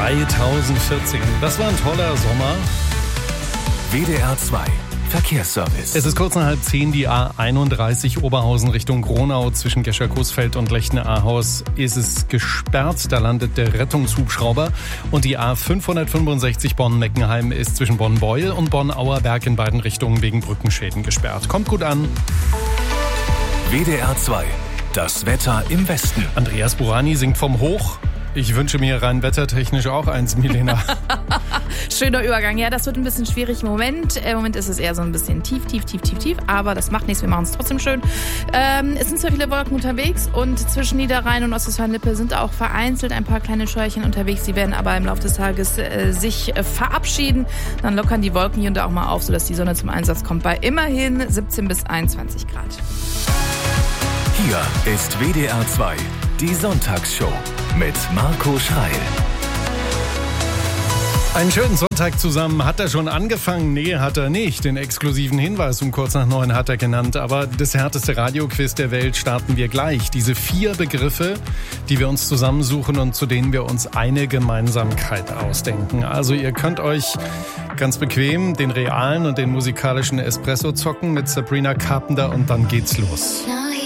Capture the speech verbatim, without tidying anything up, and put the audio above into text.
zweitausendvierzehn. Das war ein toller Sommer. W D R zwei Verkehrsservice. Es ist kurz nach halb zehn, die A einunddreißig Oberhausen Richtung Gronau. Zwischen Gescher-Coesfeld und Lechne-Ahaus ist es gesperrt. Da landet der Rettungshubschrauber. Und die A fünfhundertfünfundsechzig Bonn-Meckenheim ist zwischen Bonn-Beuel und Bonn-Auerberg in beiden Richtungen wegen Brückenschäden gesperrt. Kommt gut an. W D R zwei. Das Wetter im Westen. Andreas Burani singt vom Hoch. Ich wünsche mir rein wettertechnisch auch eins, Milena. Schöner Übergang. Ja, das wird ein bisschen schwierig im Moment. Im Moment ist es eher so ein bisschen tief, tief, tief, tief, tief. Aber das macht nichts, wir machen es trotzdem schön. Ähm, es sind zwar viele Wolken unterwegs und zwischen Niederrhein und Ostwestfalen-Lippe sind auch vereinzelt ein paar kleine Scheuerchen unterwegs. Sie werden aber im Laufe des Tages äh, sich äh, verabschieden. Dann lockern die Wolken hier und da auch mal auf, sodass die Sonne zum Einsatz kommt bei immerhin siebzehn bis einundzwanzig Grad. Hier ist W D R zwei, die Sonntagsshow mit Marco Schreil. Einen schönen Sonntag zusammen. Hat er schon angefangen? Nee, hat er nicht. Den exklusiven Hinweis um kurz nach neun hat er genannt. Aber das härteste Radioquiz der Welt starten wir gleich. Diese vier Begriffe, die wir uns zusammensuchen und zu denen wir uns eine Gemeinsamkeit ausdenken. Also ihr könnt euch ganz bequem den realen und den musikalischen Espresso zocken mit Sabrina Carpenter und dann geht's los.